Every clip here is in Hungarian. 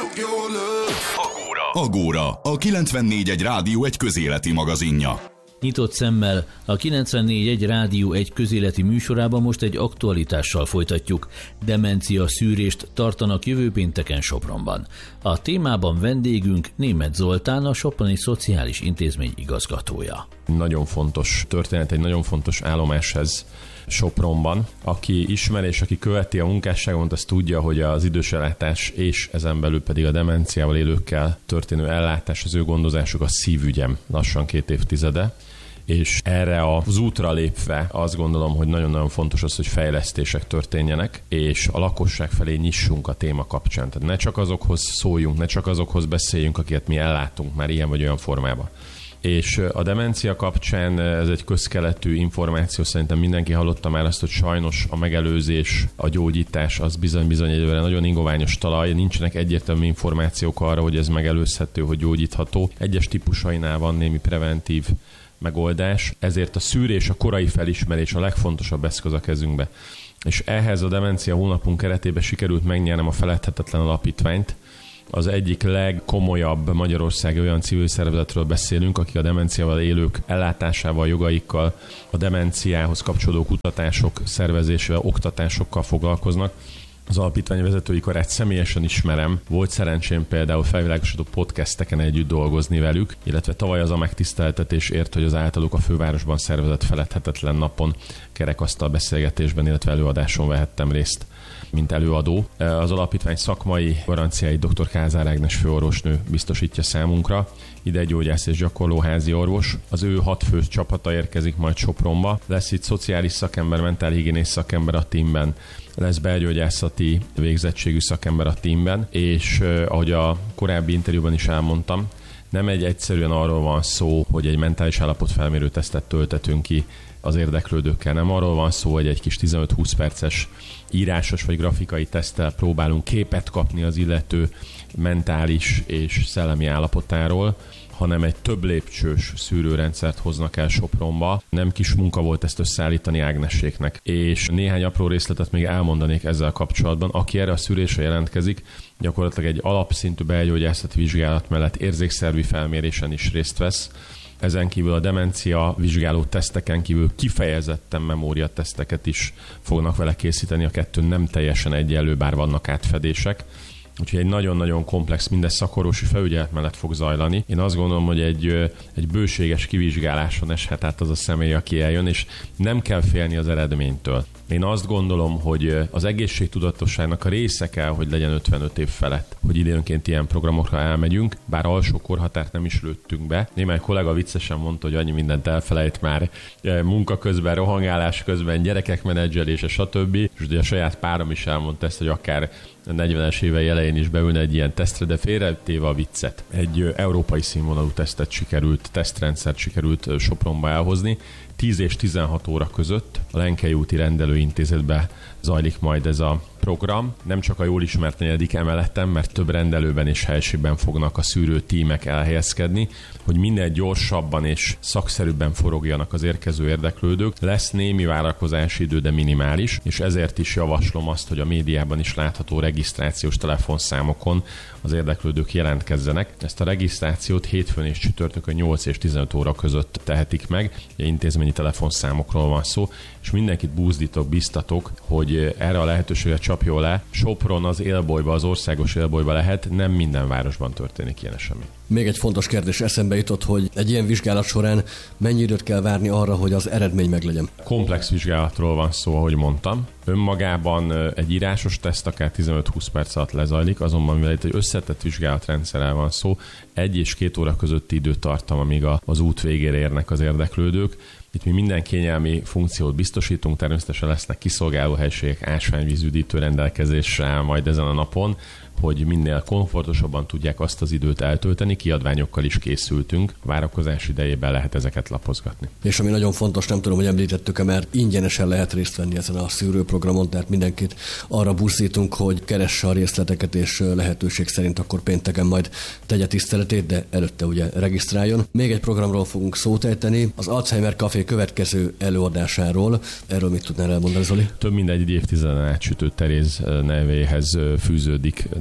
Agóra, a 94.1 Rádió egy közéleti magazinja. Nyitott szemmel a 94.1 Rádió egy közéleti műsorában most egy aktualitással folytatjuk. Demencia szűrést tartanak jövő pénteken Sopronban. A témában vendégünk Németh Zoltán, a Soproni Szociális Intézmény igazgatója. Nagyon fontos történet, egy nagyon fontos állomás ez Sopronban. Aki ismer és aki követi a munkásságomat, az tudja, hogy az idősellátás és ezen belül pedig a demenciával élőkkel történő ellátás, az ő gondozásuk a szívügyem lassan 2 évtizede. És erre az útra lépve azt gondolom, hogy nagyon-nagyon fontos az, hogy fejlesztések történjenek, és a lakosság felé nyissunk a téma kapcsán. Tehát ne csak azokhoz szóljunk, ne csak azokhoz beszéljünk, akiket mi ellátunk már ilyen vagy olyan formában. És a demencia kapcsán ez egy közkeletű információ, szerintem mindenki hallotta már azt, hogy sajnos a megelőzés, a gyógyítás az bizony egyelőre nagyon ingoványos talaj, nincsenek egyértelmű információk arra, hogy ez megelőzhető, hogy gyógyítható. Egyes típusainál van némi preventív megoldás, ezért a szűrés, a korai felismerés a legfontosabb eszköz a kezünkbe. És ehhez a Demencia hónapunk keretében sikerült megnyernem a Feledhetetlen Alapítványt. Az egyik legkomolyabb magyarországi olyan civil szervezetről beszélünk, akik a demenciával élők ellátásával, jogaikkal, a demenciához kapcsolódó kutatások szervezésével, oktatásokkal foglalkoznak. Az alapítvány vezetői karát személyesen ismerem. Volt szerencsém például felvilágosító podcasteken együtt dolgozni velük, illetve tavaly az a megtiszteltetés ért, hogy az általuk a fővárosban szervezett Feledhetetlen napon kerekasztal beszélgetésben, illetve előadáson vehettem részt, mint előadó. Az alapítvány szakmai garanciáit dr. Kázár Ágnes főorvosnő biztosítja számunkra, ideggyógyász és gyakorló házi orvos. Az ő 6 fős csapata érkezik majd Sopronba. Lesz itt szociális szakember, mentálhigiénész szakember a teamben, lesz belgyógyászati végzettségű szakember a teamben, és ahogy a korábbi interjúban is elmondtam, nem egyszerűen arról van szó, hogy egy mentális állapotfelmérő tesztet töltetünk ki az érdeklődőkkel, nem arról van szó, hogy egy kis 15-20 perces írásos vagy grafikai teszttel próbálunk képet kapni az illető mentális és szellemi állapotáról, hanem egy több lépcsős szűrőrendszert hoznak el Sopronba. Nem kis munka volt ezt összeállítani Ágnesséknek. És néhány apró részletet még elmondanék ezzel kapcsolatban. Aki erre a szűrésre jelentkezik, gyakorlatilag egy alapszintű belgyógyászati vizsgálat mellett érzékszervi felmérésen is részt vesz. Ezen kívül a demencia vizsgáló teszteken kívül kifejezetten memóriateszteket is fognak vele készíteni. A kettő nem teljesen egyenlő, bár vannak átfedések. Úgyhogy egy nagyon-nagyon komplex, mindez szakorvosi felügyelet mellett fog zajlani. Én azt gondolom, hogy egy bőséges kivizsgáláson eshet át az a személy, aki eljön, és nem kell félni az eredménytől. Én azt gondolom, hogy az egészségtudatosságnak a része kell, hogy legyen 55 év felett, hogy időnként ilyen programokra elmegyünk, bár alsó korhatárt nem is lőttünk be. Némely kollega viccesen mondta, hogy annyi mindent elfelejt már munka közben, rohangálás közben, gyerekek menedzselése, stb. És ugye a saját párom is elmondta ezt, hogy akár a 40-es évei elején is beülne egy ilyen tesztre, de félretéve a viccet. Egy európai színvonalú tesztrendszert sikerült Sopronba elhozni. 10 és 16 óra között a Lenkei úti rendelőintézetben zajlik majd ez a program. Nem csak a jól ismert 4. emeleten, mert több rendelőben és helységben fognak a szűrő tímek elhelyezkedni, hogy minél gyorsabban és szakszerűbben forogjanak az érkező érdeklődők. Lesz némi várakozási idő, de minimális, és ezért is javaslom azt, hogy a médiában is látható regisztrációs telefonszámokon az érdeklődők jelentkezzenek. Ezt a regisztrációt hétfőn és csütörtökön 8 és 15 óra között tehetik meg. Intézményi telefonszámokról van szó, és mindenkit búzdítok, biztatok, hogy erre a lehetőségre csapjon le. Sopron az élbolyba, az országos élbolyba lehet, nem minden városban történik ilyen esemény. Még egy fontos kérdés eszembe jutott, hogy egy ilyen vizsgálat során mennyi időt kell várni arra, hogy az eredmény meglegyen? Komplex vizsgálatról van szó, ahogy mondtam. Önmagában egy írásos teszt akár 15-20 perc alatt lezajlik, azonban mivel itt egy összetett vizsgálatrendszerrel van szó, 1 és 2 óra közötti időtartam, amíg az út végére érnek az érdeklődők. Itt mi minden kényelmi funkciót biztosítunk, természetesen lesznek kiszolgáló helységek, ásványvízüdítő rendelkezésre majd ezen a napon, hogy minél komfortosabban tudják azt az időt eltölteni, kiadványokkal is készültünk, várakozás idejében lehet ezeket lapozgatni. És ami nagyon fontos, nem tudom, hogy említettük-e, mert ingyenesen lehet részt venni ezen a szűrőprogramon, tehát mindenkit arra buzdítunk, hogy keresse a részleteket, és lehetőség szerint akkor pénteken majd tegye tiszteletét, de előtte ugye regisztráljon. Még egy programról fogunk szót ejteni, az Alzheimer Café következő előadásáról. Erről mit tudnál elmondani, Zoli? Több mint egy évtizeden átsütő Teréz nevéhez fűződik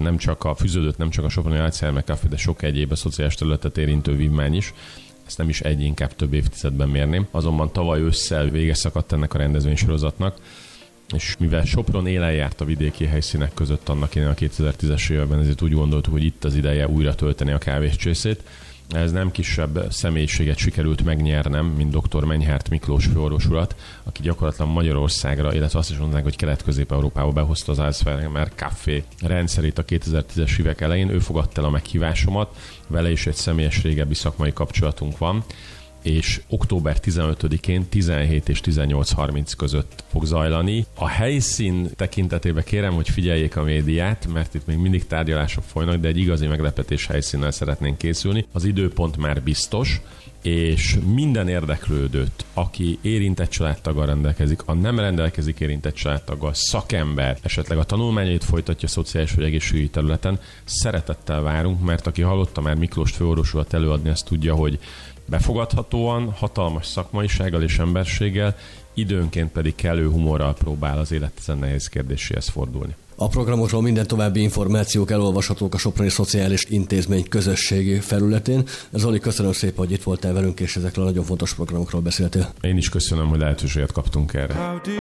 nem csak a Soproni Alzheimer Café, de sok egyéb a szociális területet érintő vívmány is. Ezt nem is inkább több évtizedben mérném. Azonban tavaly ősszel vége szakadt ennek a rendezvénysorozatnak, és mivel Sopron élen járt a vidéki helyszínek között annak a 2010-es években, ezért úgy gondoltuk, hogy itt az ideje újra tölteni a kávézcsészét. Ez nem kisebb személyiséget sikerült megnyernem, mint dr. Menyhárt Miklós főorvos urat, aki gyakorlatilag Magyarországra, illetve azt is mondanánk, hogy Kelet-Közép-Európába behozta az Alzheimer Café rendszerét a 2010-es évek elején. Ő fogadta el a meghívásomat, vele is egy személyes régebbi szakmai kapcsolatunk van, és október 15-én 17 és 18:30 között fog zajlani. A helyszín tekintetében kérem, hogy figyeljék a médiát, mert itt még mindig tárgyalások folynak, de egy igazi meglepetés helyszínnel szeretnénk készülni. Az időpont már biztos, és minden érdeklődőt, aki érintett családtaggal rendelkezik, a nem rendelkezik érintett családtaggal, szakember, esetleg a tanulmányait folytatja a szociális vagy egészségügyi területen, szeretettel várunk, mert aki hallotta már Miklós főorvos urat előadni, azt tudja, hogy befogadhatóan, hatalmas szakmaisággal és emberséggel, időnként pedig kellő humorral próbál az élet ezen nehéz kérdéséhez fordulni. A programokról minden további információk elolvashatók a Soproni Szociális Intézmény közösségi felületén. Zoli, köszönöm szépen, hogy itt voltál velünk, és ezekről a nagyon fontos programokról beszéltél. Én is köszönöm, hogy lehetőséget kaptunk erre.